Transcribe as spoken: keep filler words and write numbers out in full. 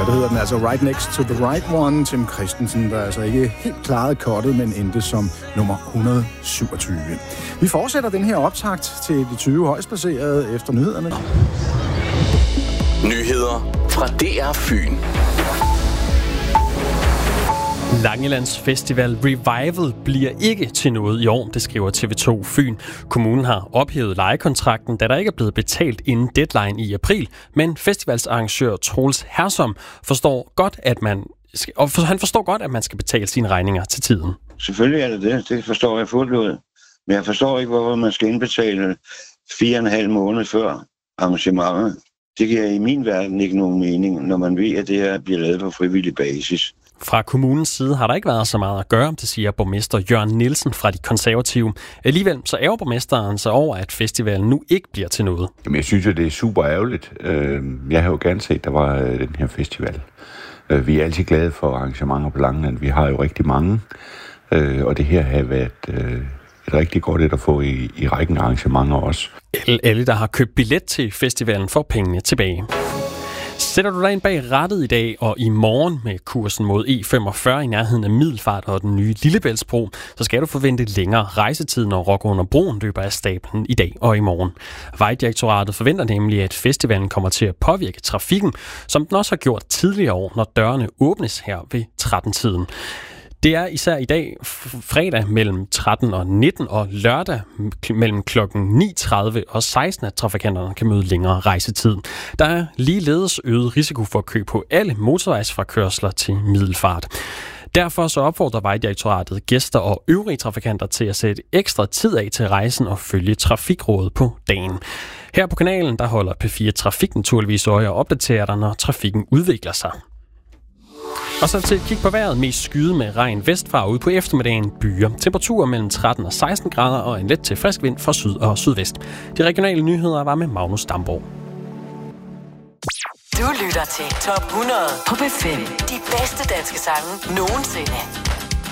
det hedder den altså Right Next to the Right One. Tim Christensen, der altså ikke helt klarede kottet, men endte som nummer et hundrede syvogtyve. Vi fortsætter den her optakt til de tyve højst placerede efter nyhederne. Nyheder fra D R Fyn. Langelands Festival Revival bliver ikke til noget i år, det skriver T V to Fyn. Kommunen har ophævet lejekontrakten, da der ikke er blevet betalt inden deadline i april, men festivalsarrangør Troels Hersom forstår godt, at man og han forstår godt, at man skal betale sine regninger til tiden. Selvfølgelig er det det. Det forstår jeg fuldt ud. Men jeg forstår ikke, hvorfor man skal indbetale fire og en halv måned før arrangementet. Det giver i min verden ikke nogen mening, når man ved, at det her bliver lavet på frivillig basis. Fra kommunens side har der ikke været så meget at gøre, det siger borgmester Jørgen Nielsen fra De Konservative. Alligevel så ærger borgmesteren sig over, at festivalen nu ikke bliver til noget. Jamen, jeg synes jo, det er super ærgerligt. Jeg har jo gerne set, at der var den her festival. Vi er altid glade for arrangementer på Langeland. Vi har jo rigtig mange, og det her har været et rigtig godt et at få i, i rækken af arrangementer også. Alle, der har købt billet til festivalen, får pengene tilbage. Sætter du dig ind bag rattet i dag og i morgen med kursen mod E femogfyrre i nærheden af Middelfart og den nye Lillebæltsbro, så skal du forvente længere rejsetid, når Rock under broen løber af stablen i dag og i morgen. Vejdirektoratet forventer nemlig, at festivalen kommer til at påvirke trafikken, som den også har gjort tidligere år, når dørene åbnes her ved tretten-tiden. Det er især i dag fredag mellem tretten og nitten og lørdag mellem klokken ni tredive og seksten, at trafikanterne kan møde længere rejsetid. Der er ligeledes øget risiko for at kø på alle motorvejsfrakørsler til Middelfart. Derfor så opfordrer Vejdirektoratet gæster og øvrige trafikanter til at sætte ekstra tid af til rejsen og følge trafikrådet på dagen. Her på kanalen der holder P fire Trafik naturligvis øje og opdaterer dig, når trafikken udvikler sig. Og så til et kig på vejret. Mest skyde med regn vestfra ude på eftermiddagen byer. Temperaturer mellem tretten og seksten grader og en let til frisk vind fra syd og sydvest. De regionale nyheder var med Magnus Damborg. Du lytter til Top hundrede på P fem. De bedste danske sange nogensinde.